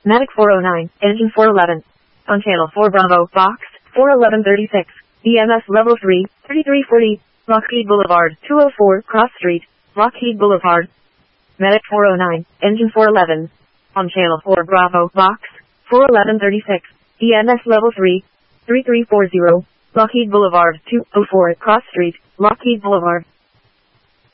Medic 409, engine 411. On channel 4 Bravo, box 41136. EMS level 3, 3340. Lockheed Boulevard, 204 Cross Street, Lockheed Boulevard. Medic 409, engine 411. On channel 4 Bravo, box 41136. EMS level 3, 3340. Lockheed Boulevard, 204 Cross Street, Lockheed Boulevard.